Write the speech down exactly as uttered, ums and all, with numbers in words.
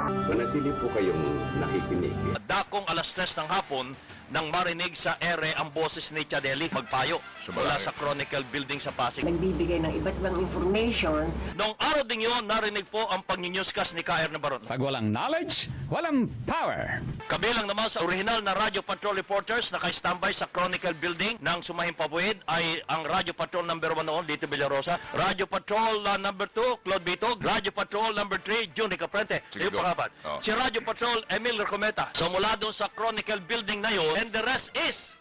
Manatili po kayong nakikinig. Dakong alas tres ng hapon nang marinig sa ere ang boses ni Chadeli magpayo mula sa Chronicle Building sa Pasig. Nagbibigay ng iba't ibang information. Noong araw din yun, narinig po ang pag-newscast ni K R Nabaron. Pag walang knowledge, walang power. Kabilang naman sa original na Radio Patrol reporters na naka-standby sa Chronicle Building ng Sumahing Pabuid ay ang Radio Patrol number one noon, Dito Villarosa, Radio Patrol uh, number two, Claude Bitog, Radio Patrol number three, Juni Caprente. Yung pangapat. Oh. Si Radio Patrol, Emil Recometa. So mula doon sa Chronicle Building na yun, and the rest is